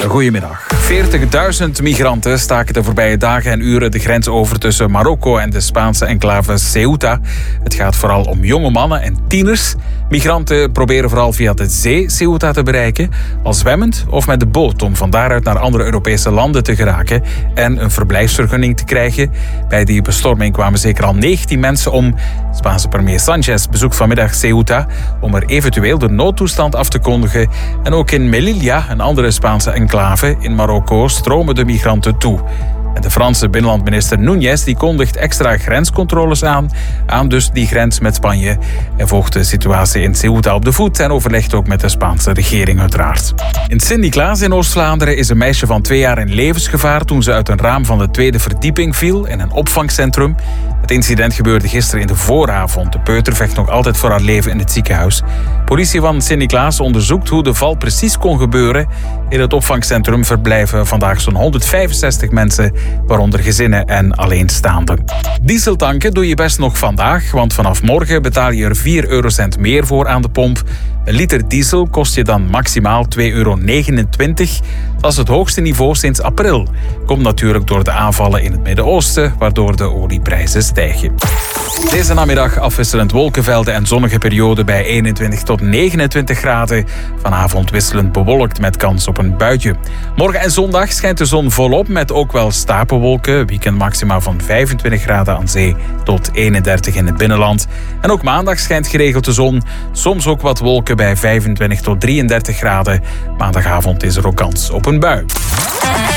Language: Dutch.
Goedemiddag. 40.000 migranten staken de voorbije dagen en uren de grens over tussen Marokko en de Spaanse enclave Ceuta. Het gaat vooral om jonge mannen en tieners. Migranten proberen vooral via de zee Ceuta te bereiken, al zwemmend of met de boot, om van daaruit naar andere Europese landen te geraken en een verblijfsvergunning te krijgen. Bij die bestorming kwamen zeker al 19 mensen om. Spaanse premier Sánchez bezoekt vanmiddag Ceuta om er eventueel de noodtoestand af te kondigen. En ook in Melilla, een andere Spaanse enclave in Marokko, stromen de migranten toe. En de Franse binnenlandminister Núñez die kondigt extra grenscontroles aan dus die grens met Spanje. Hij volgt de situatie in Ceuta op de voet en overlegt ook met de Spaanse regering uiteraard. In Sint-Niklaas in Oost-Vlaanderen is een meisje van 2 jaar in levensgevaar toen ze uit een raam van de 2e verdieping viel in een opvangcentrum. Het incident gebeurde gisteren in de vooravond. De peuter vecht nog altijd voor haar leven in het ziekenhuis. Politie van Sint-Niklaas onderzoekt hoe de val precies kon gebeuren. In het opvangcentrum verblijven vandaag zo'n 165 mensen, waaronder gezinnen en alleenstaanden. Dieseltanken doe je best nog vandaag, want vanaf morgen betaal je er 4 eurocent meer voor aan de pomp. Een liter diesel kost je dan maximaal €2,29. Dat is het hoogste niveau sinds april. Komt natuurlijk door de aanvallen in het Midden-Oosten, waardoor de olieprijzen stijgen. Deze namiddag afwisselend wolkenvelden en zonnige perioden bij 21 tot 29 graden. Vanavond wisselend bewolkt met kans op een buitje. Morgen en zondag schijnt de zon volop met ook wel stapelwolken. Weekendmaxima van 25 graden aan zee tot 31 in het binnenland. En ook maandag schijnt geregeld de zon. Soms ook wat wolken bij 25 tot 33 graden. Maandagavond is er ook kans op een bui.